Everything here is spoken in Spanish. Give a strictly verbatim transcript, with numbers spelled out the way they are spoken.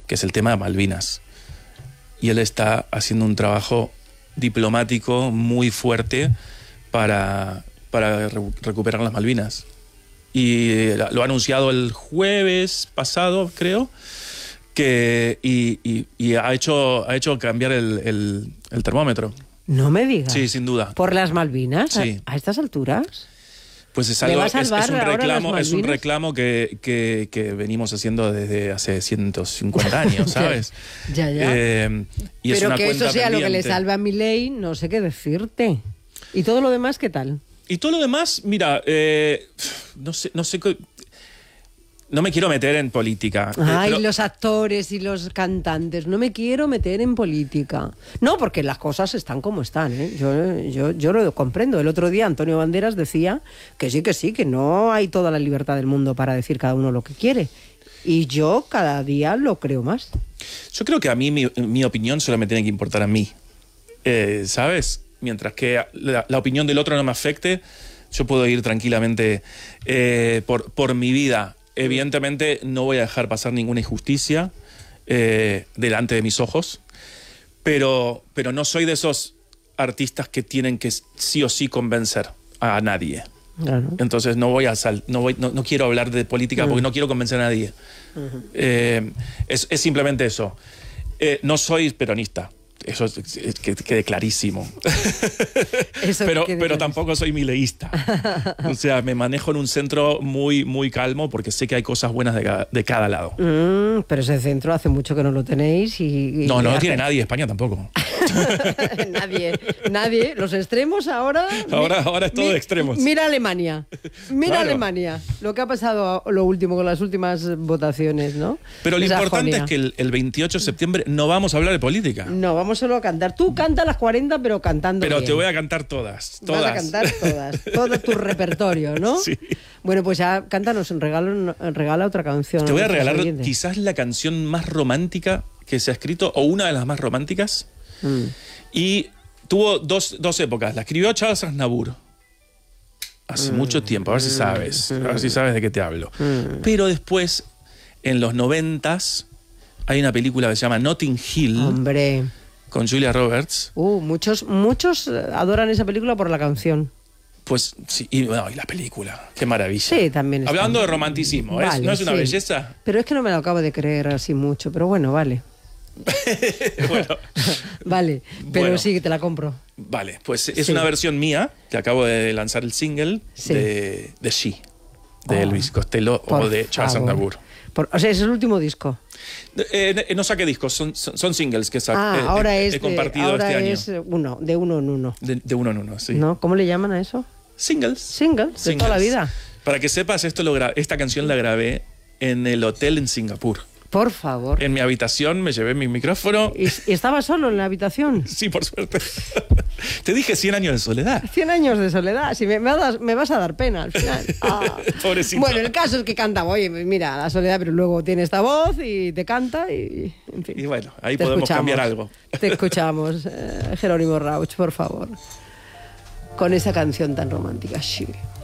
que es el tema de Malvinas. Y él está haciendo un trabajo diplomático muy fuerte para, para re recuperar las Malvinas. Y lo ha anunciado el jueves pasado, creo, que, y, y, y ha, hecho, ha hecho cambiar el, el, el termómetro. No me digas. Sí, sin duda. ¿Por las Malvinas? Sí. ¿A, a estas alturas? Pues es, algo, es, es, un reclamo, es un reclamo que, que, que venimos haciendo desde hace ciento cincuenta años, ¿sabes? ya, ya. Eh, y Pero es una que cuenta eso sea pendiente. lo que le salva a Milei, no sé qué decirte. ¿Y todo lo demás qué tal? Y todo lo demás, mira, eh, no sé, no sé, no me quiero meter en política. Ay, eh, pero... los actores y los cantantes, no me quiero meter en política. No, porque las cosas están como están, ¿eh? Yo, yo, yo lo comprendo. El otro día Antonio Banderas decía que sí, que sí, que no hay toda la libertad del mundo para decir cada uno lo que quiere. Y yo cada día lo creo más. Yo creo que a mí mi, mi opinión solo me tiene que importar a mí, eh, ¿sabes? Mientras que la, la opinión del otro no me afecte, yo puedo ir tranquilamente eh, por, por mi vida. Evidentemente no voy a dejar pasar ninguna injusticia eh, delante de mis ojos, pero, pero no soy de esos artistas que tienen que sí o sí convencer a nadie. Claro. Entonces no voy a sal, no, voy, no, no quiero hablar de política porque no quiero convencer a nadie. Uh-huh. eh, es, es simplemente eso. Eh, no soy peronista. Eso es, es, que quede clarísimo. Eso pero, que pero tampoco soy mileísta. O sea, me manejo en un centro muy, muy calmo porque sé que hay cosas buenas de cada, de cada lado. Mm, pero ese centro hace mucho que no lo tenéis y... y no, no lo hace... tiene nadie, España tampoco. nadie, nadie. Los extremos ahora... Ahora, ahora es todo mi, de extremos. Mira Alemania. Mira claro. Alemania. Lo que ha pasado lo último con las últimas votaciones, ¿no? Pero lo Esa importante agonía. es que el, el veintiocho de septiembre no vamos a hablar de política. No, vamos solo a cantar. Tú canta las cuarenta, pero cantando Pero bien. te voy a cantar todas, todas. Vas a cantar todas. Todo tu repertorio, ¿no? Sí. Bueno, pues ya cántanos, regala, regala otra canción. Te voy a regalar oyentes. quizás la canción más romántica que se ha escrito, o una de las más románticas. Mm. Y tuvo dos, dos épocas. La escribió Charles Aznavour hace mm. mucho tiempo, a ver si sabes, mm. a ver si sabes de qué te hablo. Mm. Pero después, en los noventas, hay una película que se llama Notting Hill. Hombre. Con Julia Roberts. Uh, muchos, muchos adoran esa película por la canción. Pues sí, y, bueno, y la película, qué maravilla. Sí, también. Hablando de romanticismo, vale, ¿es? ¿No es una sí. belleza? Pero es que no me lo acabo de creer así mucho, pero bueno, vale. bueno. Vale, pero bueno. sí, que te la compro. Vale, pues es sí. una versión mía, que acabo de lanzar el single sí. de, de She, de oh, Elvis Costello o de Charles Aznavour. Por, o sea, es el último disco. Eh, no saqué discos, son, son singles que saqué. Ah, eh, ahora he, es he compartido de, ahora este es año. uno, de uno en uno. De, de uno en uno, sí. ¿No? ¿Cómo le llaman a eso? Singles. Singles, de Singles. toda la vida. Para que sepas, esto lo esta canción la grabé en el hotel en Singapur. Por favor. En mi habitación me llevé mi micrófono. ¿Y, y estaba solo en la habitación? Sí, por suerte. Te dije cien años de soledad. cien años de soledad. Si me, me, das, me vas a dar pena al final. Ah. Pobrecito. Bueno, el caso es que canta, oye, mira, la soledad, pero luego tiene esta voz y te canta y, en fin. Y bueno, ahí te podemos escuchamos. cambiar algo. Te escuchamos, eh, Jerónimo Rauch, por favor. Con esa canción tan romántica, sí.